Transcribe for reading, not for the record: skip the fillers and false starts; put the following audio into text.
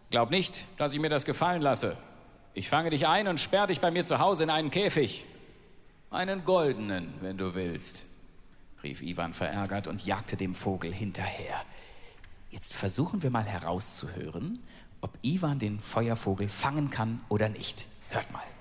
Glaub nicht, dass ich mir das gefallen lasse. Ich fange dich ein und sperre dich bei mir zu Hause in einen Käfig. Einen goldenen, wenn du willst, rief Iwan verärgert und jagte dem Vogel hinterher. Jetzt versuchen wir mal herauszuhören, ob Iwan den Feuervogel fangen kann oder nicht. Hört mal.